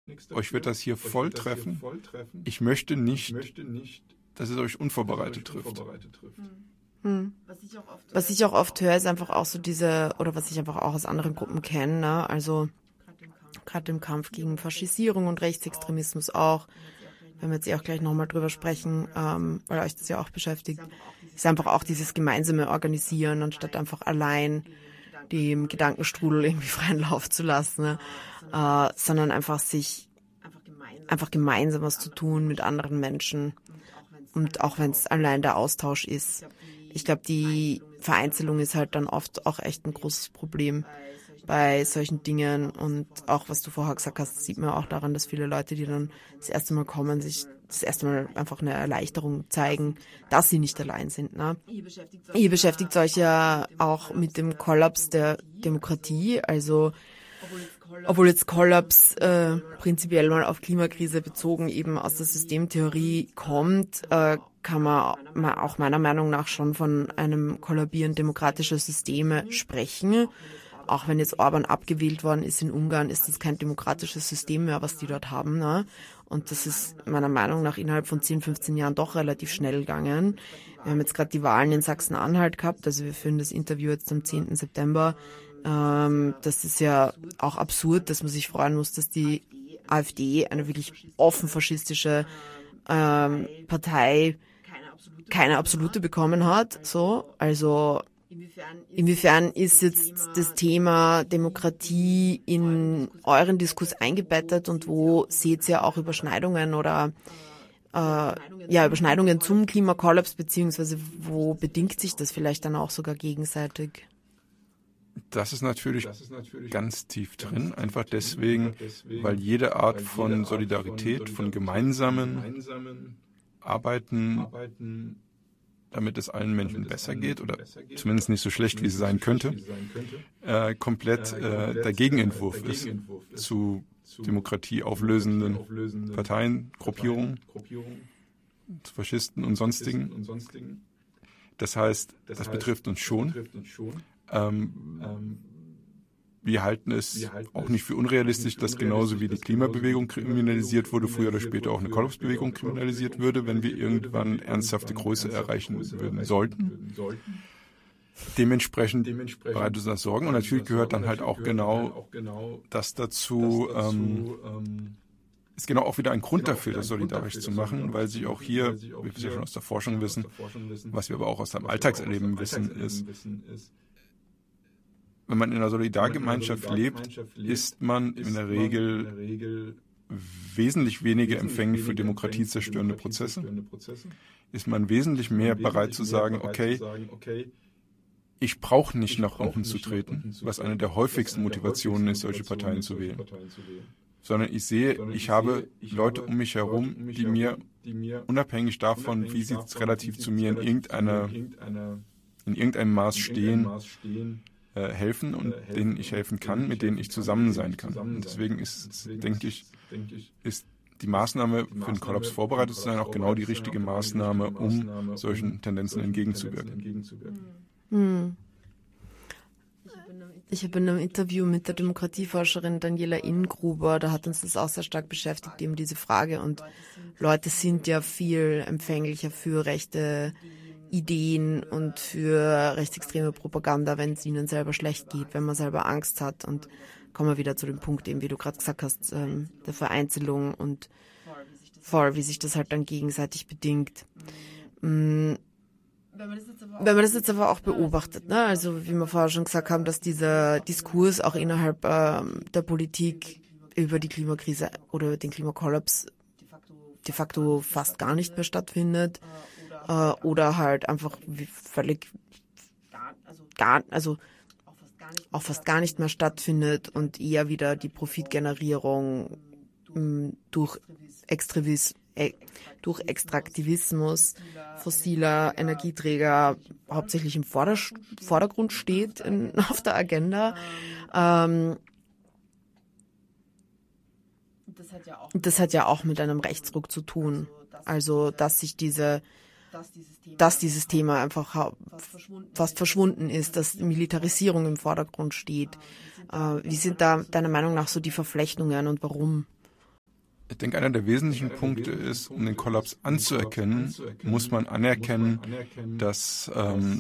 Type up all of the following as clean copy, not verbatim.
euch wird das hier voll treffen. Ich möchte nicht, dass es euch unvorbereitet trifft. Was ich auch oft höre, ist einfach auch so oder was ich einfach auch aus anderen Gruppen kenne, ne? Also gerade im Kampf gegen Faschisierung und Rechtsextremismus auch, wenn wir jetzt auch gleich nochmal drüber sprechen, weil euch das ja auch beschäftigt, ist einfach auch dieses gemeinsame Organisieren, anstatt einfach allein dem Gedankenstrudel irgendwie freien Lauf zu lassen, ne? Sondern einfach gemeinsam was zu tun mit anderen Menschen. Und auch wenn es allein der Austausch ist. Ich glaube, die Vereinzelung ist halt dann oft auch echt ein großes Problem bei solchen Dingen. Und auch, was du vorher gesagt hast, sieht man auch daran, dass viele Leute, die dann das erste Mal kommen, sich das erste Mal einfach eine Erleichterung zeigen, dass sie nicht allein sind. Ne? Ihr beschäftigt euch ja auch mit dem Kollaps der Demokratie, also obwohl jetzt Kollaps prinzipiell mal auf Klimakrise bezogen eben aus der Systemtheorie kommt, kann man auch meiner Meinung nach schon von einem Kollabieren demokratischer Systeme sprechen. Auch wenn jetzt Orban abgewählt worden ist in Ungarn, ist das kein demokratisches System mehr, was die dort haben. Ne? Und das ist meiner Meinung nach innerhalb von 10, 15 Jahren doch relativ schnell gegangen. Wir haben jetzt gerade die Wahlen in Sachsen-Anhalt gehabt, also wir führen das Interview jetzt am 10. September. Das ist ja auch absurd, dass man sich freuen muss, dass die AfD, eine wirklich offen faschistische Partei, keine absolute bekommen hat. So, also inwiefern ist jetzt das Thema Demokratie in euren Diskurs eingebettet und wo seht ihr auch Überschneidungen oder Überschneidungen zum Klimakollaps, beziehungsweise wo bedingt sich das vielleicht dann auch sogar gegenseitig? Das ist natürlich ganz tief drin, einfach deswegen, weil jede Art von Solidarität, von gemeinsamen Arbeiten, damit es allen Menschen besser geht oder zumindest nicht so schlecht, wie es sein könnte, komplett der Gegenentwurf ist zu demokratieauflösenden Parteien, Gruppierungen, zu Faschisten und sonstigen. Das heißt, das betrifft uns schon. Wir halten es auch nicht für unrealistisch, dass genauso wie die Klimabewegung kriminalisiert wurde, früher oder später auch eine Kollapsbewegung kriminalisiert würde, wenn wir irgendwann ernsthafte Größe erreichen würden sollten. Dementsprechend bereitet uns das Sorgen und natürlich gehört dann halt auch genau das dazu, ist genau auch wieder ein Grund dafür, das solidarisch zu machen, weil sich auch hier, wie wir es ja schon aus der Forschung wissen, was wir aber auch aus dem Alltagserleben wissen, ist, wenn man in einer Solidargemeinschaft lebt, ist man in der Regel wesentlich weniger empfänglich für demokratiezerstörende Prozesse. Ist man wesentlich mehr bereit zu sagen, okay, ich brauche nicht nach unten zu treten, was eine der häufigsten Motivationen ist, solche Parteien zu wählen. Sondern ich sehe, ich habe Leute um mich herum, die mir unabhängig davon, wie sie relativ zu mir in irgendeinem Maß stehen, helfen und denen ich helfen kann, mit denen ich zusammen sein kann. Und deswegen denke ich, ist die Maßnahme für den Kollaps vorbereitet zu sein auch genau die richtige Maßnahme, um solchen Tendenzen entgegenzuwirken. Ich habe in einem Interview mit der Demokratieforscherin Daniela Ingruber, da hat uns das auch sehr stark beschäftigt, eben diese Frage. Und Leute sind ja viel empfänglicher für rechte Ideen und für rechtsextreme Propaganda, wenn es ihnen selber schlecht geht, wenn man selber Angst hat. Und kommen wir wieder zu dem Punkt, eben wie du gerade gesagt hast, der Vereinzelung und voll, wie sich das halt dann gegenseitig bedingt. Wenn man das jetzt aber auch beobachtet, ne? Also wie wir vorher schon gesagt haben, dass dieser Diskurs auch innerhalb der Politik über die Klimakrise oder über den Klimakollaps de facto fast gar nicht mehr stattfindet, oder halt einfach völlig auch fast gar nicht mehr stattfindet und eher wieder die Profitgenerierung durch Extraktivismus fossiler Energieträger hauptsächlich im Vordergrund steht auf der Agenda. Das hat ja auch mit einem Rechtsruck zu tun. Also, dass dieses Thema einfach fast verschwunden ist, dass Militarisierung im Vordergrund steht. Wie sind da deiner Meinung nach so die Verflechtungen und warum? Ich denke, einer der wesentlichen Punkte ist, um den Kollaps anzuerkennen, muss man anerkennen, dass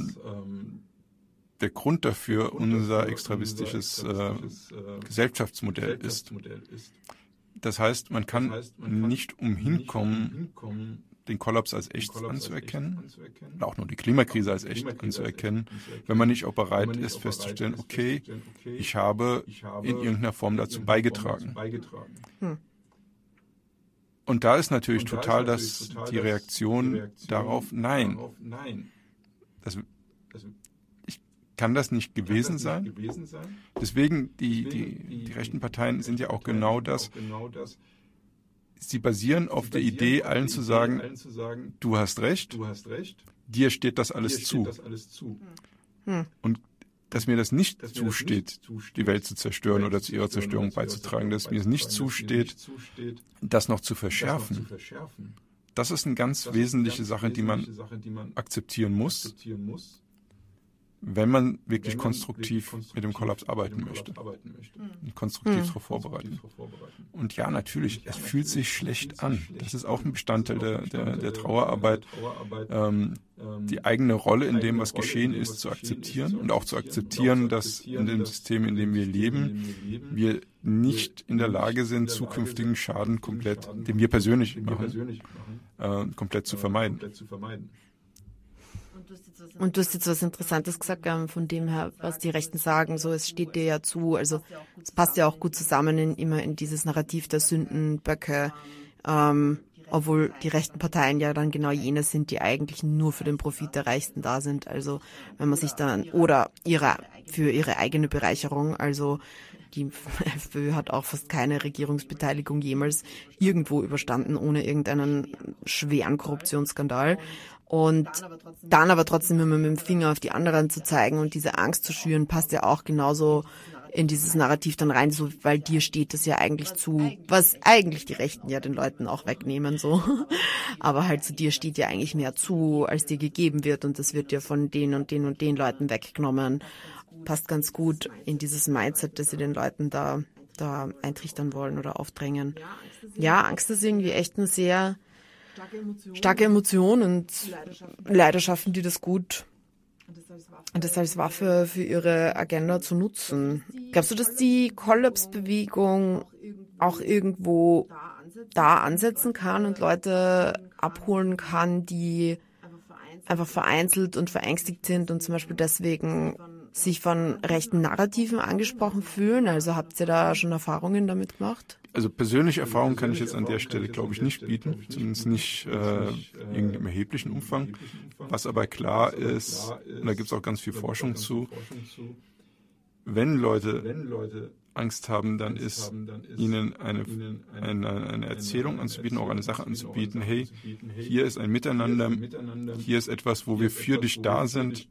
der Grund dafür unser extravistisches Gesellschaftsmodell ist. Das heißt, man kann nicht umhin kommen, den Kollaps als echt anzuerkennen, oder auch nur die Klimakrise als echt anzuerkennen, wenn man nicht auch bereit ist, festzustellen, okay, ich habe in irgendeiner Form dazu beigetragen. Und da ist natürlich total die Reaktion darauf, nein. Ich kann das nicht gewesen sein. Deswegen, die rechten Parteien sind ja auch genau das. Sie basieren auf der Idee, allen zu sagen, du hast recht, dir steht das alles zu. Und dass mir das nicht zusteht, die Welt zu zerstören oder zu ihrer Zerstörung beizutragen, dass mir es nicht zusteht, das noch zu verschärfen. Das ist eine ganz wesentliche Sache, die man akzeptieren muss, wenn man wirklich konstruktiv mit dem Kollaps arbeiten möchte und konstruktiv darauf vorbereiten. Und ja, natürlich, es fühlt sich schlecht an. Das ist auch ein Bestandteil der Trauerarbeit, die eigene Rolle in dem, was geschehen ist, zu akzeptieren und auch zu akzeptieren, dass in dem System, in dem wir leben, wir nicht in der Lage sind, zukünftigen Schaden komplett, den wir persönlich machen, komplett zu vermeiden. Und du hast jetzt was Interessantes gesagt, von dem her, was die Rechten sagen, so, es steht dir ja zu, also es passt ja auch gut zusammen immer in dieses Narrativ der Sündenböcke, obwohl die rechten Parteien ja dann genau jene sind, die eigentlich nur für den Profit der Reichsten da sind, also wenn man sich dann, oder für ihre eigene Bereicherung, also die FPÖ hat auch fast keine Regierungsbeteiligung jemals irgendwo überstanden, ohne irgendeinen schweren Korruptionsskandal. Und dann aber trotzdem immer mit dem Finger auf die anderen zu zeigen und diese Angst zu schüren, passt ja auch genauso in dieses Narrativ dann rein, so, weil dir steht das ja eigentlich zu, was eigentlich die Rechten ja den Leuten auch wegnehmen, so. Aber halt zu dir steht ja eigentlich mehr zu, als dir gegeben wird und das wird dir von den und den und den Leuten weggenommen. Passt ganz gut in dieses Mindset, das sie den Leuten da eintrichtern wollen oder aufdrängen. Ja, Angst ist irgendwie echt eine sehr starke Emotion und leider schaffen die das gut, das als Waffe für ihre Agenda zu nutzen. Glaubst du, dass die Kollapsbewegung auch irgendwo da ansetzen kann und Leute abholen kann, die einfach vereinzelt und verängstigt sind und zum Beispiel deswegen sich von rechten Narrativen angesprochen fühlen? Also habt ihr da schon Erfahrungen damit gemacht? Also persönliche Erfahrungen kann ich jetzt an der Stelle, glaube ich, nicht bieten, zumindest nicht in einem erheblichen Umfang. Was aber klar ist, und da gibt es auch ganz viel Forschung zu, wenn Leute Angst haben, dann ist ihnen eine Erzählung anzubieten, auch eine Sache anzubieten, hey, hier ist ein Miteinander, hier ist etwas, wo wir für dich da sind,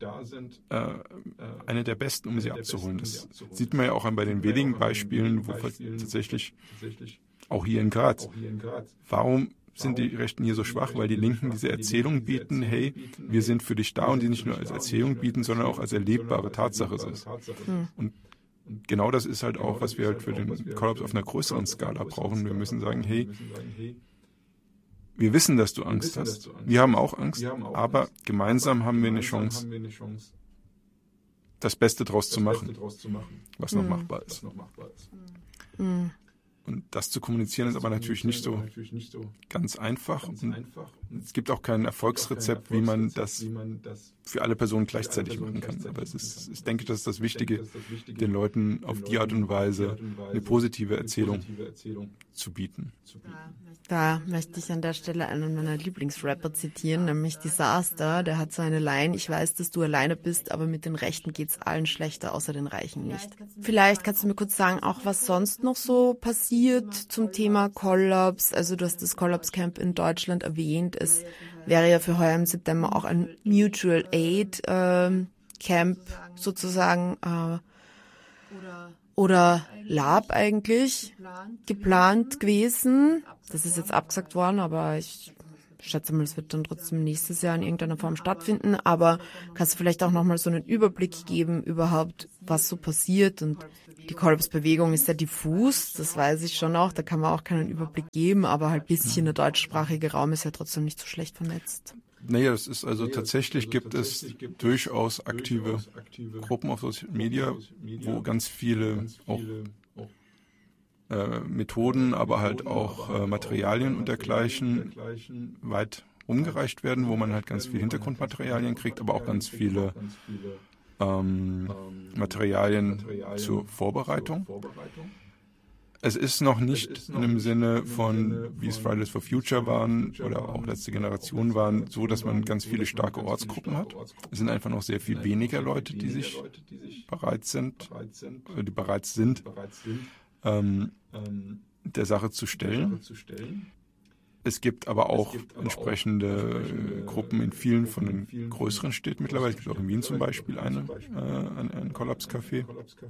eine der besten, um sie abzuholen. Das sieht man ja auch bei den wenigen Beispielen, wo tatsächlich, auch hier in Graz, warum sind die Rechten hier so schwach? Weil die Linken diese Erzählung bieten, hey, wir sind für dich da und die nicht nur als Erzählung bieten, sondern auch als erlebbare Tatsache ist. Und genau das ist halt auch, was wir halt für den Kollaps auf einer größeren Skala brauchen. Wir müssen sagen, hey, wir wissen, dass du Angst hast. Wir haben auch Angst, aber gemeinsam haben wir eine Chance, das Beste draus zu machen, was noch machbar ist. Und das zu kommunizieren ist aber natürlich nicht so ganz einfach. Und es gibt auch kein Erfolgsrezept, wie man das für alle Personen gleichzeitig machen kann. Aber ich denke, das ist das Wichtige, den Leuten auf die Art und Weise eine positive Erzählung zu bieten. Da möchte ich an der Stelle einen meiner Lieblingsrapper zitieren, nämlich Disaster. Der hat so eine Line: Ich weiß, dass du alleine bist, aber mit den Rechten geht's allen schlechter, außer den Reichen nicht. Vielleicht kannst du mir kurz sagen, auch was sonst noch so passiert zum Thema Kollaps. Also du hast das Kollaps-Camp in Deutschland erwähnt. Es wäre ja für heuer im September auch ein Mutual Aid Camp sozusagen oder Lab eigentlich geplant gewesen. Das ist jetzt abgesagt worden, aber ich Ich schätze mal, es wird dann trotzdem nächstes Jahr in irgendeiner Form stattfinden, aber kannst du vielleicht auch nochmal so einen Überblick geben überhaupt, was so passiert? Und die Collapse-Bewegung ist ja diffus, das weiß ich schon auch, da kann man auch keinen Überblick geben, aber halt ein bisschen der deutschsprachige Raum ist ja trotzdem nicht so schlecht vernetzt. Naja, das ist also tatsächlich gibt es durchaus aktive Gruppen auf Social Media, wo ganz viele auch Methoden, aber halt auch Materialien und dergleichen weit umgereicht werden, wo man halt ganz viel Hintergrundmaterialien kriegt, aber auch ganz viele Materialien zur Vorbereitung. Es ist noch nicht in dem Sinne von, wie es Fridays for Future waren oder auch letzte Generation waren, so, dass man ganz viele starke Ortsgruppen hat. Es sind einfach noch sehr viel weniger Leute, die bereit sind, der Sache zu stellen. Es gibt aber auch entsprechende Gruppen in vielen von den größeren Städten mittlerweile. Es gibt auch in Wien zum Beispiel ein Collapse-Café.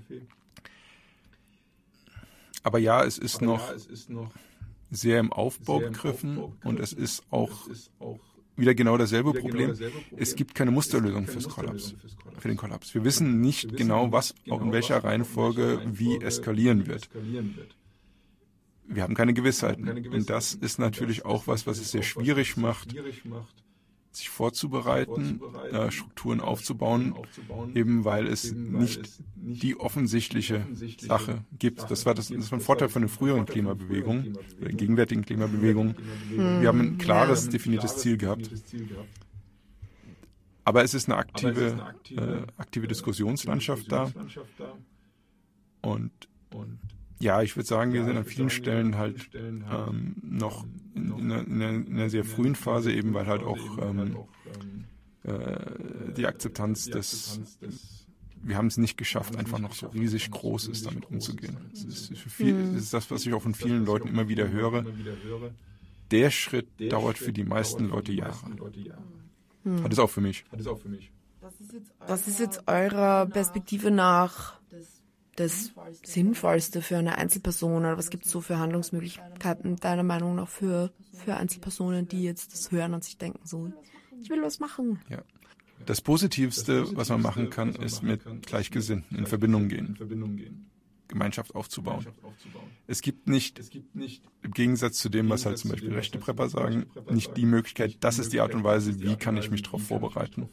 Aber ja, es ist noch sehr im Aufbau begriffen und es ist auch wieder genau dasselbe Problem. Es gibt keine Musterlösung für den Kollaps. Wir wissen nicht genau, was in welcher Reihenfolge wie eskalieren wird. Wir haben keine Gewissheiten. Und das ist natürlich auch was es sehr schwierig macht, sich vorzubereiten, Strukturen aufzubauen, eben weil es nicht die offensichtliche Sache gibt. Das war ein Vorteil von den früheren Klimabewegungen, den gegenwärtigen Klimabewegungen. Wir haben ein klares, definiertes Ziel gehabt. Aber es ist eine aktive Diskussionslandschaft da. Und ja, ich würde sagen, wir sind an vielen Stellen halt noch in einer sehr frühen Phase, eben weil halt auch die Akzeptanz wir haben es nicht geschafft, einfach noch so riesig groß ist, damit umzugehen. Das ist das, was ich auch von vielen Leuten immer wieder höre. Der Schritt dauert für die meisten Leute Jahre. Hat es auch für mich. Was ist jetzt eurer Perspektive nach das Sinnvollste für eine Einzelperson oder was gibt es so für Handlungsmöglichkeiten deiner Meinung nach für Einzelpersonen, die jetzt das hören und sich denken so, ich will was machen? Ja. Das Positivste, was man machen kann, ist mit Gleichgesinnten in Verbindung gehen. Gemeinschaft aufzubauen. Es gibt nicht, im Gegensatz zu dem, was halt zum Beispiel rechte Prepper sagen, nicht die Möglichkeit, das ist die Art und Weise, wie kann ich mich darauf vorbereiten.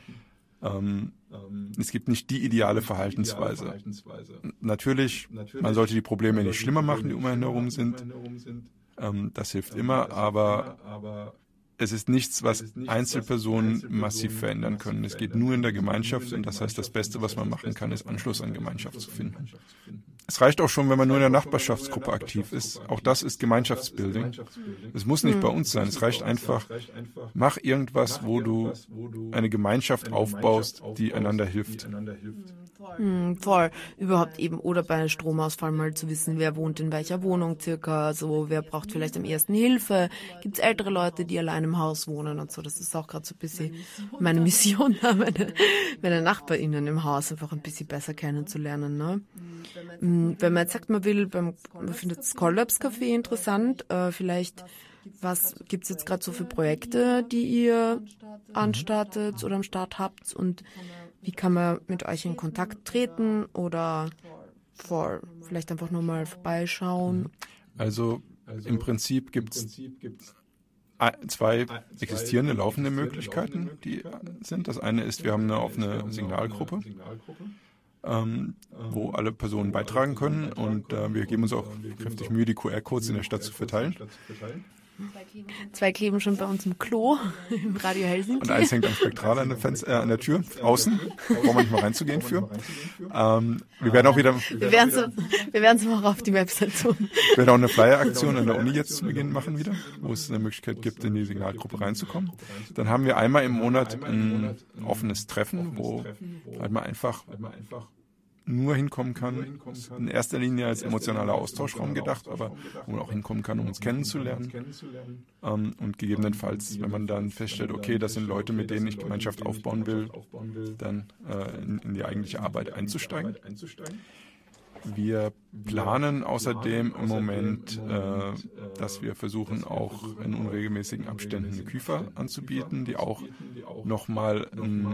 Es gibt nicht die ideale Verhaltensweise. Natürlich, man sollte die Probleme nicht schlimmer machen, die um einen herum sind. Das hilft immer, aber es ist nichts, was Einzelpersonen massiv verändern können. Es geht nur in der Gemeinschaft und das heißt, das Beste, was man machen kann, ist Anschluss an Gemeinschaft zu finden. Es reicht auch schon, wenn man nur in der Nachbarschaftsgruppe aktiv ist. Auch das ist Gemeinschaftsbuilding. Es muss nicht bei uns sein. Es reicht einfach, mach irgendwas, wo du eine Gemeinschaft aufbaust, die einander hilft. Voll. Überhaupt eben, oder bei Stromausfall mal zu wissen, wer wohnt in welcher Wohnung circa, also wer braucht vielleicht am ersten Hilfe, gibt es ältere Leute, die allein im Haus wohnen und so. Das ist auch gerade so ein bisschen meine Mission, meine NachbarInnen im Haus einfach ein bisschen besser kennenzulernen. Ne? Wenn man jetzt sagt, man findet das Collapse-Café interessant, vielleicht, was gibt's jetzt gerade so für Projekte, die ihr anstartet oder am Start habt und wie kann man mit euch in Kontakt treten oder vielleicht einfach nur mal vorbeischauen? Also im Prinzip gibt es zwei existierende, laufende Möglichkeiten, die sind. Das eine ist, wir haben eine offene Signalgruppe, wo alle Personen beitragen können und wir geben uns auch kräftig Mühe, die QR-Codes in der Stadt zu verteilen. 2 kleben schon bei uns im Klo, im Radio Helsinki. Und eins hängt am Spektral an der Tür, außen, braucht man nicht mal reinzugehen für. Wir werden auch wieder... Wir werden es auch auf die Website tun. Wir werden auch eine Flyer-Aktion an der Uni jetzt zu Beginn machen wieder, wo es eine Möglichkeit gibt, in die Signalgruppe reinzukommen. Dann haben wir einmal im Monat ein offenes Treffen, wo halt man einfach nur hinkommen kann, in erster Linie als emotionaler Austauschraum gedacht, aber wo man auch hinkommen kann, um uns kennenzulernen. Und gegebenenfalls, wenn man dann feststellt, okay, das sind Leute, mit denen ich Gemeinschaft aufbauen will, dann in die eigentliche Arbeit einzusteigen. Wir planen außerdem im Moment, dass wir versuchen, auch in unregelmäßigen Abständen eine Küfer anzubieten, die auch nochmal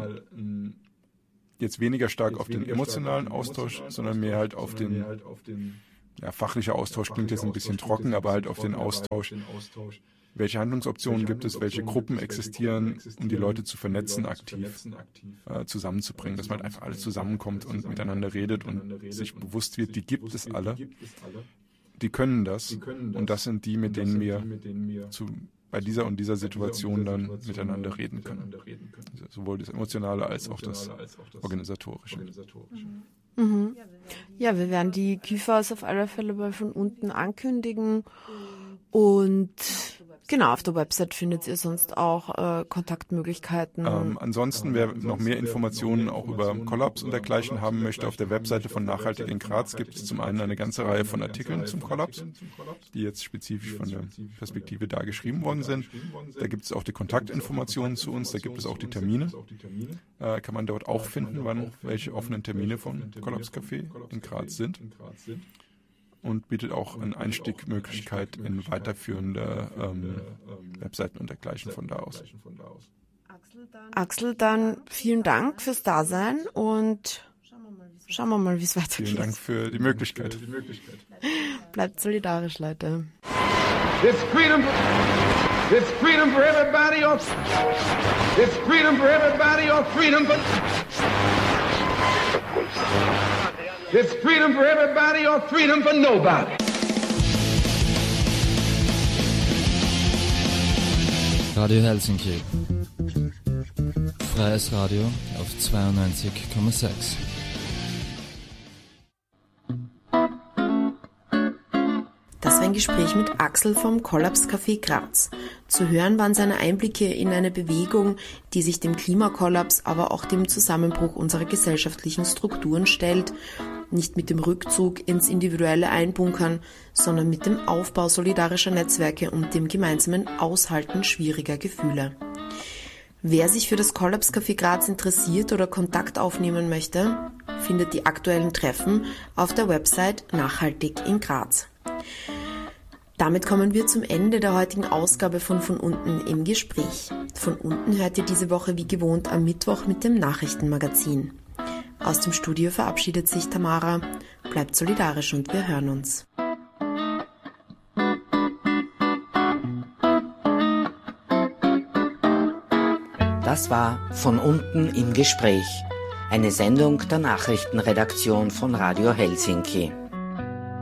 jetzt weniger stark auf den emotionalen Austausch, sondern mehr halt auf den, fachlicher Austausch klingt jetzt ein bisschen trocken, aber halt auf den Austausch. Welche Handlungsoptionen gibt es, welche Gruppen existieren, um die Leute zu vernetzen, aktiv zusammenzubringen, dass man halt einfach alles zusammenkommt und miteinander redet und sich bewusst wird, die gibt es alle, die können das und das sind die, mit denen wir bei dieser und dieser Situation dann miteinander reden können. Also sowohl das Emotionale als auch das Organisatorische. Mhm. Ja, wir werden die Küfers auf alle Fälle mal von unten ankündigen und genau, auf der Website findet ihr sonst auch Kontaktmöglichkeiten. Ansonsten, wer noch mehr Informationen auch über Kollaps und dergleichen haben möchte, auf der Webseite von Nachhaltig in Graz gibt es zum einen eine ganze Reihe von Artikeln zum Kollaps, die jetzt spezifisch von der Perspektive da geschrieben worden sind. Da gibt es auch die Kontaktinformationen zu uns, da gibt es auch die Termine. Kann man dort auch finden, wann welche offenen Termine von Kollaps Café in Graz sind. Und bietet auch eine Einstiegmöglichkeit in weiterführende Webseiten und dergleichen von da aus. Axel, dann vielen Dank fürs Dasein und schauen wir mal, wie es weitergeht. Vielen Dank für die Möglichkeit. Bleibt solidarisch, Leute. It's freedom for everybody or it's freedom for everybody or freedom for It's freedom for everybody or freedom for nobody. Radio Helsinki. Freies Radio auf 92,6. Das war ein Gespräch mit Axel vom Kollaps Café Graz. Zu hören waren seine Einblicke in eine Bewegung, die sich dem Klimakollaps, aber auch dem Zusammenbruch unserer gesellschaftlichen Strukturen stellt, nicht mit dem Rückzug ins individuelle Einbunkern, sondern mit dem Aufbau solidarischer Netzwerke und dem gemeinsamen Aushalten schwieriger Gefühle. Wer sich für das Kollaps Café Graz interessiert oder Kontakt aufnehmen möchte, findet die aktuellen Treffen auf der Website Nachhaltig in Graz. Damit kommen wir zum Ende der heutigen Ausgabe von unten im Gespräch. Von unten hört ihr diese Woche wie gewohnt am Mittwoch mit dem Nachrichtenmagazin. Aus dem Studio verabschiedet sich Tamara. Bleibt solidarisch und wir hören uns. Das war von unten im Gespräch, eine Sendung der Nachrichtenredaktion von Radio Helsinki.